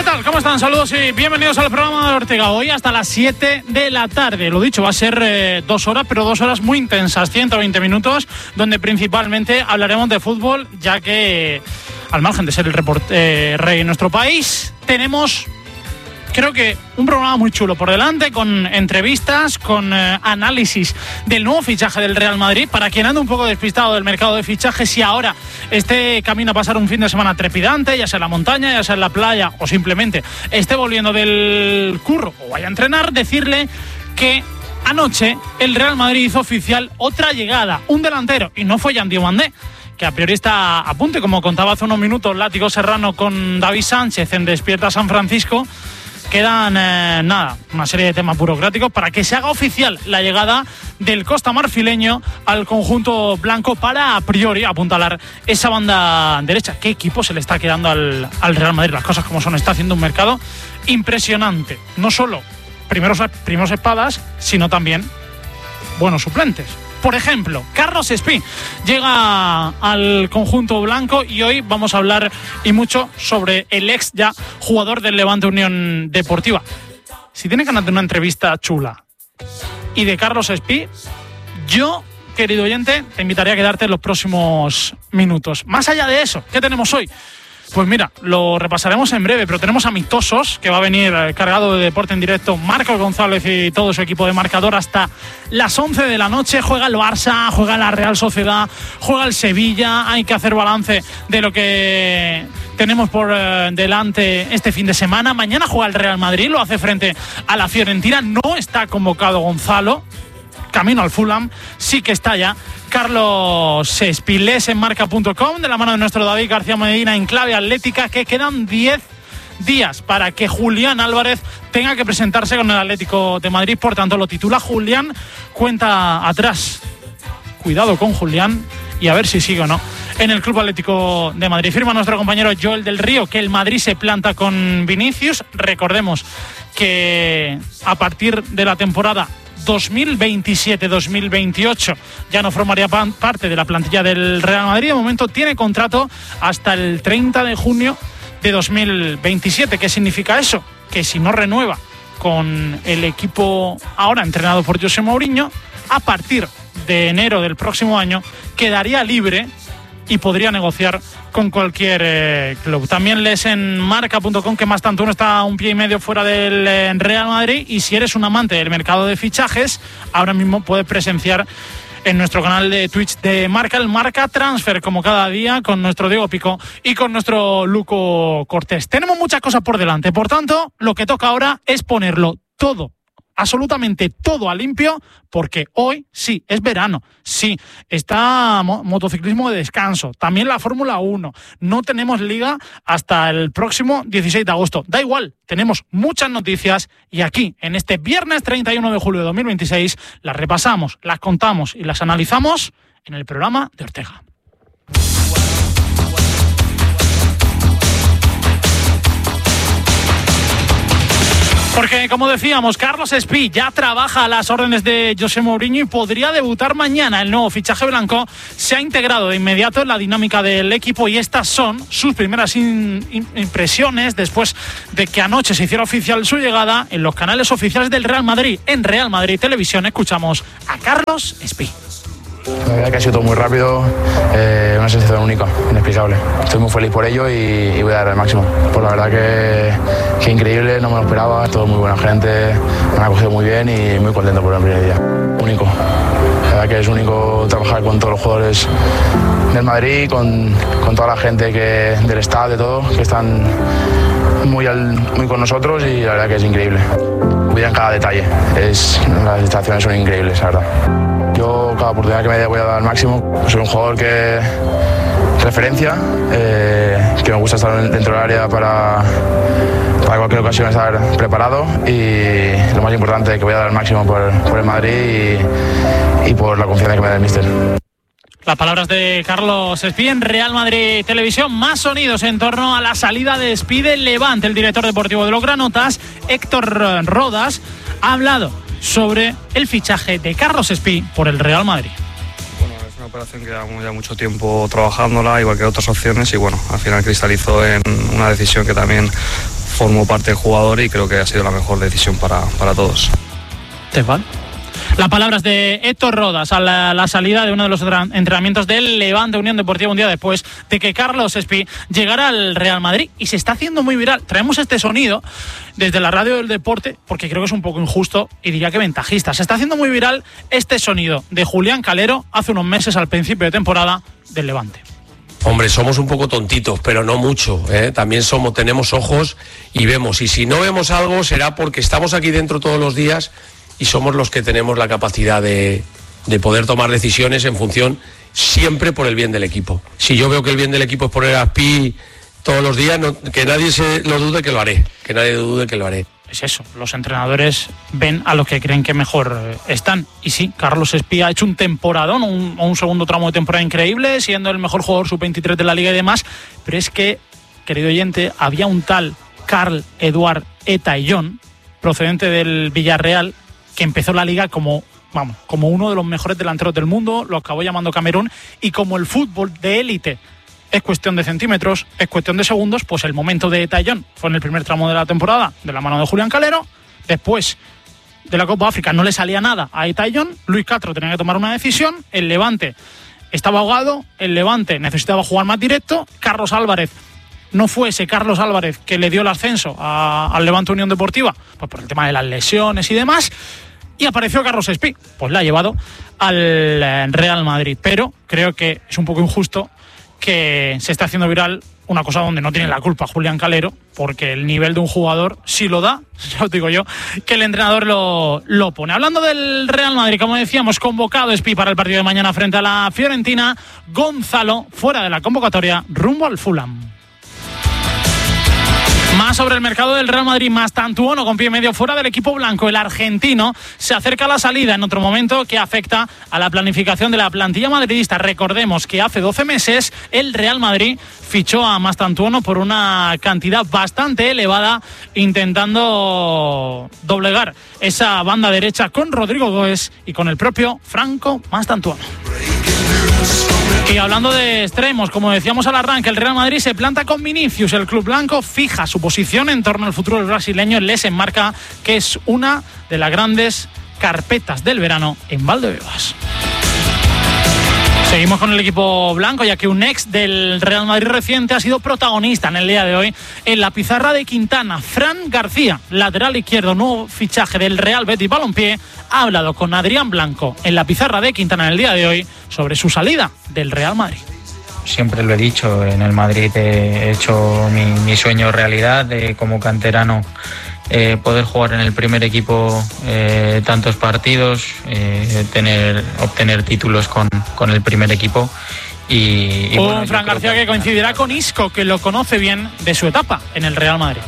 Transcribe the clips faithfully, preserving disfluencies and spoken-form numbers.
¿Qué tal? ¿Cómo están? Saludos y bienvenidos al programa de Ortega. Hoy hasta las siete de la tarde. Lo dicho, va a ser eh, dos horas, pero dos horas muy intensas, ciento veinte minutos, donde principalmente hablaremos de fútbol, ya que, al margen de ser el report, eh, rey en nuestro país, tenemos, creo que, un programa muy chulo por delante, con entrevistas, con eh, análisis del nuevo fichaje del Real Madrid. Para quien anda un poco despistado del mercado de fichajes y ahora esté camino a pasar un fin de semana trepidante, ya sea en la montaña, ya sea en la playa o simplemente esté volviendo del curro o vaya a entrenar, decirle que anoche el Real Madrid hizo oficial otra llegada, un delantero, y no fue Jan Diomandé, que a priori está a punto, como contaba hace unos minutos Látigo Serrano con David Sánchez en Despierta San Francisco. Quedan, eh, nada, una serie de temas burocráticos para que se haga oficial la llegada del costamarfileño al conjunto blanco para, a priori, apuntalar esa banda derecha. ¿Qué equipo se le está quedando al, al Real Madrid? Las cosas como son, está haciendo un mercado impresionante. No solo primeros, primeros espadas, sino también buenos suplentes. Por ejemplo, Carlos Espí llega al conjunto blanco y hoy vamos a hablar y mucho sobre el ex ya jugador del Levante Unión Deportiva. Si tiene ganas de una entrevista chula y de Carlos Espí, yo, querido oyente, te invitaría a quedarte en los próximos minutos. Más allá de eso, ¿qué tenemos hoy? Pues mira, lo repasaremos en breve, pero tenemos amistosos, que va a venir cargado de deporte en directo Marcos González y todo su equipo de marcador hasta las once de la noche. Juega el Barça, juega la Real Sociedad, juega el Sevilla. Hay que hacer balance de lo que tenemos por eh, delante este fin de semana. Mañana juega el Real Madrid, lo hace frente a la Fiorentina. No está convocado Gonzalo, camino al Fulham, sí que está ya Carlos Espí. Lees en marca punto com de la mano de nuestro David García Medina en clave atlética que quedan diez días para que Julián Álvarez tenga que presentarse con el Atlético de Madrid. Por tanto, lo titula Julián cuenta atrás. Cuidado con Julián y a ver si sigue o no en el Club Atlético de Madrid. Firma nuestro compañero Joel del Río que el Madrid se planta con Vinicius. Recordemos que a partir de la temporada dos mil veintisiete dos mil veintiocho ya no formaría parte de la plantilla del Real Madrid. De momento tiene contrato hasta el treinta de junio de dos mil veintisiete. ¿Qué significa eso? Que si no renueva con el equipo ahora entrenado por José Mourinho, a partir de enero del próximo año quedaría libre y podría negociar con cualquier eh, club. También lees en marca punto com que Más Tanto Uno está un pie y medio fuera del eh, Real Madrid, y si eres un amante del mercado de fichajes, ahora mismo puedes presenciar en nuestro canal de Twitch de Marca el Marca Transfer, como cada día, con nuestro Diego Pico y con nuestro Luco Cortés. Tenemos muchas cosas por delante, por tanto, lo que toca ahora es ponerlo todo, absolutamente todo a limpio, porque hoy sí, es verano, sí, está mo- motociclismo de descanso, también la Fórmula uno, no tenemos liga hasta el próximo dieciséis de agosto, da igual, tenemos muchas noticias y aquí, en este viernes treinta y uno de julio de dos mil veintiséis, las repasamos, las contamos y las analizamos en el programa de Ortega. Porque, como decíamos, Carlos Espí ya trabaja a las órdenes de José Mourinho y podría debutar mañana. El nuevo fichaje blanco se ha integrado de inmediato en la dinámica del equipo y estas son sus primeras in- in- impresiones después de que anoche se hiciera oficial su llegada en los canales oficiales del Real Madrid. En Real Madrid Televisión escuchamos a Carlos Espí. La verdad que ha sido todo muy rápido, eh, una sensación única, inexplicable. Estoy muy feliz por ello y, y voy a dar el máximo. Pues la verdad que, que increíble, no me lo esperaba, todo muy buena gente, me han acogido muy bien y muy contento por el primer día. Único, la verdad que es único trabajar con todos los jugadores del Madrid, con, con toda la gente que, del staff, de todo, que están muy, al, muy con nosotros y la verdad que es increíble. Voy en cada detalle, es, las instalaciones son increíbles, la verdad. Yo cada oportunidad que me dé voy a dar al máximo. Soy un jugador que referencia, eh, que me gusta estar dentro del área para, para cualquier ocasión estar preparado y lo más importante, que voy a dar al máximo por, por el Madrid y, y por la confianza que me da el míster. Las palabras de Carlos Espí en Real Madrid Televisión. Más sonidos en torno a la salida de Espí del Levante. El director deportivo de los Granotas, Héctor Rodas, ha hablado sobre el fichaje de Carlos Espí por el Real Madrid. Bueno, es una operación que llevamos ya mucho tiempo trabajándola, igual que otras opciones, y bueno, al final cristalizó en una decisión que también formo parte del jugador y creo que ha sido la mejor decisión para, para todos. ¿Te van? Las palabras de Héctor Rodas a la, la salida de uno de los entrenamientos del Levante Unión Deportiva un día después de que Carlos Espí llegara al Real Madrid, y se está haciendo muy viral. Traemos este sonido desde la radio del deporte porque creo que es un poco injusto y diría que ventajista. Se está haciendo muy viral este sonido de Julián Calero hace unos meses al principio de temporada del Levante. Hombre, somos un poco tontitos, pero no mucho, ¿eh? También somos, tenemos ojos y vemos, y si no vemos algo será porque estamos aquí dentro todos los días y somos los que tenemos la capacidad de, de poder tomar decisiones en función siempre por el bien del equipo. Si yo veo que el bien del equipo es poner a Pi todos los días, no, que nadie se lo dude que lo haré, que nadie dude que lo haré. Es eso, los entrenadores ven a los que creen que mejor están. Y sí, Carlos Espí ha hecho un temporadón, un, un segundo tramo de temporada increíble, siendo el mejor jugador sub veintitrés de la Liga y demás, pero es que, querido oyente, había un tal Carl Eduard Etaillón, procedente del Villarreal, que empezó la Liga como, vamos, como uno de los mejores delanteros del mundo, lo acabó llamando Camerún, y como el fútbol de élite es cuestión de centímetros, es cuestión de segundos, pues el momento de Etaillón fue en el primer tramo de la temporada, de la mano de Julián Calero. Después de la Copa África no le salía nada a Etaillón, Luis Castro tenía que tomar una decisión, el Levante estaba ahogado, el Levante necesitaba jugar más directo, Carlos Álvarez no fue ese Carlos Álvarez que le dio el ascenso a, al Levante Unión Deportiva, pues por el tema de las lesiones y demás, y apareció Carlos Espí, pues la ha llevado al Real Madrid. Pero creo que es un poco injusto que se está haciendo viral una cosa donde no tiene la culpa Julián Calero, porque el nivel de un jugador sí lo da, ya os digo yo, que el entrenador lo, lo pone. Hablando del Real Madrid, como decíamos, convocado Espí para el partido de mañana frente a la Fiorentina, Gonzalo fuera de la convocatoria rumbo al Fulham. Más sobre el mercado del Real Madrid, Mastantuono con pie medio fuera del equipo blanco. El argentino se acerca a la salida en otro momento que afecta a la planificación de la plantilla madridista. Recordemos que hace doce meses el Real Madrid fichó a Mastantuono por una cantidad bastante elevada, intentando doblegar esa banda derecha con Rodrigo Goes y con el propio Franco Mastantuono. Y hablando de extremos, como decíamos al arranque, el Real Madrid se planta con Vinicius. El club blanco fija su posición en torno al futuro del brasileño. Les enmarca que es una de las grandes carpetas del verano en Valdebebas. Seguimos con el equipo blanco, ya que un ex del Real Madrid reciente ha sido protagonista en el día de hoy en la pizarra de Quintana. Fran García, lateral izquierdo, nuevo fichaje del Real Betis Balompié, ha hablado con Adrián Blanco en la pizarra de Quintana en el día de hoy sobre su salida del Real Madrid. Siempre lo he dicho, en el Madrid he hecho mi, mi sueño realidad de como canterano. Eh, poder jugar en el primer equipo eh, tantos partidos, eh, tener, obtener títulos con, con el primer equipo. Y, y un bueno, Fran García que, que coincidirá con Isco, que lo conoce bien de su etapa en el Real Madrid.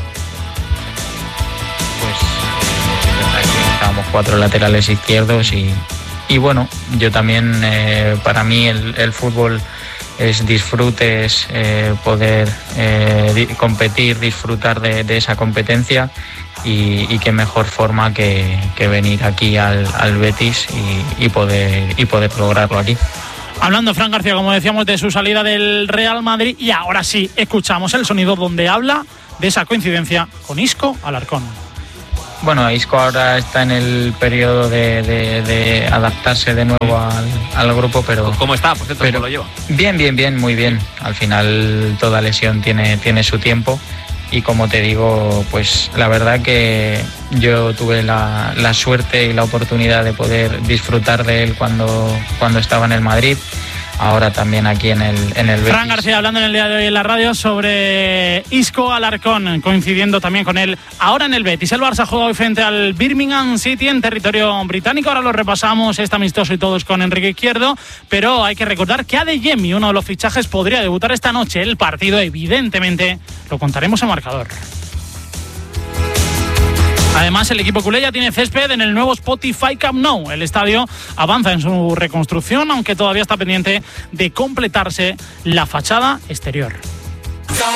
Pues aquí estábamos cuatro laterales izquierdos y, y bueno, yo también, eh, para mí el, el fútbol es disfrute, es eh, poder eh, di- competir, disfrutar de, de esa competencia. Y, y qué mejor forma que, que venir aquí al, al Betis y, y, poder, y poder lograrlo aquí. Hablando Fran García, como decíamos, de su salida del Real Madrid, y ahora sí escuchamos el sonido donde habla de esa coincidencia con Isco Alarcón. Bueno, Isco ahora está en el periodo de, de, de adaptarse de nuevo al, al grupo, pero... ¿Cómo está? Por cierto, pero, ¿cómo lo lleva? Bien, bien, bien, muy bien. Al final toda lesión tiene, tiene su tiempo. Y como te digo, pues la verdad que yo tuve la, la suerte y la oportunidad de poder disfrutar de él cuando, cuando estaba en el Madrid. Ahora también aquí en el, en el Betis. Fran García hablando en el día de hoy en la radio sobre Isco Alarcón, coincidiendo también con él ahora en el Betis. El Barça juega hoy frente al Birmingham City en territorio británico. Ahora lo repasamos, está amistoso y todos con Enrique Izquierdo, pero hay que recordar que Adeyemi, uno de los fichajes, podría debutar esta noche. El partido, evidentemente, lo contaremos en marcador. Además, el equipo culé ya tiene césped en el nuevo Spotify Camp Nou. El estadio avanza en su reconstrucción, aunque todavía está pendiente de completarse la fachada exterior.